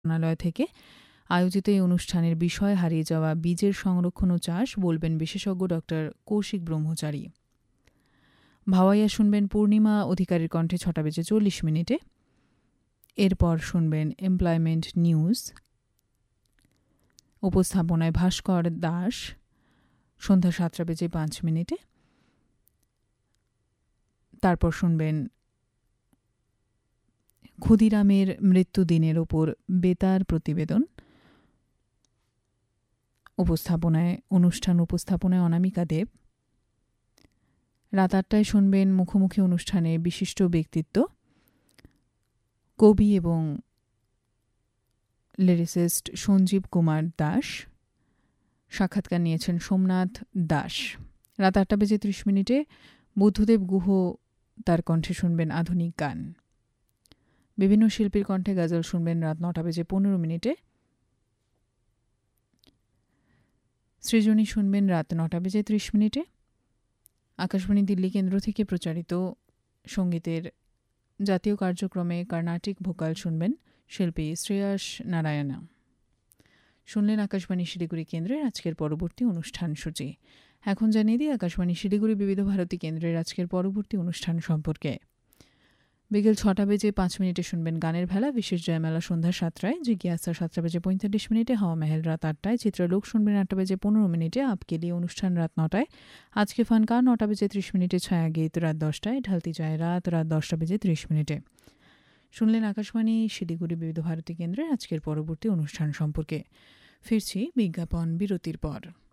মন্ত্রণালয় থেকে আয়োজিত এই অনুষ্ঠানের বিষয় হারিয়ে যাওয়া বীজের সংরক্ষণ ও চাষ বলবেন বিশেষজ্ঞ ডক্টর কৌশিক ব্রহ্মচারী। ভাওয়াইয়া শুনবেন পূর্ণিমা অধিকারীর কণ্ঠে 6:40 এরপর শুনবেন এমপ্লয়মেন্ট নিউজ। উপস্থাপনায় ভাস্কর দাস সন্ধ্যা 7:05। তারপর শুনবেন ক্ষুদিরামের মৃত্যুদিনের ওপর বেতার প্রতিবেদন। উপস্থাপনায় অনামিকা দেব। রাত 8টায় শুনবেন মুখোমুখি অনুষ্ঠানে বিশিষ্ট ব্যক্তিত্ব কবি এবং লিরিসিস্ট সঞ্জীব কুমার দাস। সাক্ষাৎকার নিয়েছেন সোমনাথ দাস। রাত 8:30 বুদ্ধদেব গুহ তার কণ্ঠে শুনবেন আধুনিক গান। বিভিন্ন শিল্পীর কণ্ঠে গজল শুনবেন রাত 9:15। সৃজনী শুনবেন রাত 9:30। আকাশবাণী দিল্লি কেন্দ্র থেকে প্রচারিত সঙ্গীতের জাতীয় কার্যক্রমে কর্ণাটিক ভোকাল শুনবেন শিল্পী শ্রেয়াস নারায়ণা। শুনলেন আকাশবাণী শিলিগুড়ি কেন্দ্রের আজকের পরবর্তী অনুষ্ঠান সূচি। এখন জানিয়ে দিই আকাশবাণী শিলিগুড়ি বিবিধ ভারতী কেন্দ্রের আজকের পরবর্তী অনুষ্ঠান সম্পর্কে। বিকেল 6:05 শুনবেন গানের ভেলা, বিশেষ জয়মেলা সন্ধ্যা 7টায়, জিজ্ঞাসা 7:45, হাওয়া মেহেল রাত 8টায়, চিত্রলোক শুনবেন 8:15, আপকে লিয়ে অনুষ্ঠান রাত 9টায়, আজকে ফানকা 9:30, ছায়া গীত রাত 10টায়, ঢালতি যায় রাত 10:30। শুনলেন আকাশবাণী শিলিগুড়ি বিবিধ ভারতী কেন্দ্রের আজকের পরবর্তী অনুষ্ঠান সম্পর্কে। ফিরছি বিজ্ঞাপন বিরতির পর।